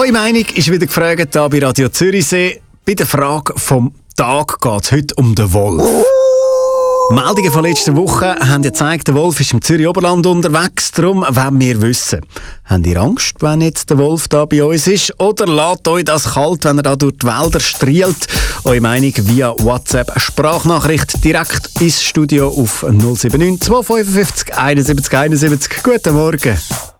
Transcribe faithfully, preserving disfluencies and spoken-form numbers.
Eure Meinung ist wieder gefragt hier bei Radio Zürichsee. Bei der Frage vom Tag geht es heute um den Wolf. Meldungen von letzter Woche haben ja gezeigt, der Wolf ist im Zürich-Oberland unterwegs. Darum wollen wir wissen, habt ihr Angst, wenn jetzt der Wolf da bei uns ist? Oder lässt euch das kalt, wenn er da durch die Wälder strielt? Eure Meinung via WhatsApp-Sprachnachricht direkt ins Studio auf null sieben neun zwei fünf fünf eins sieben eins sieben. Guten Morgen.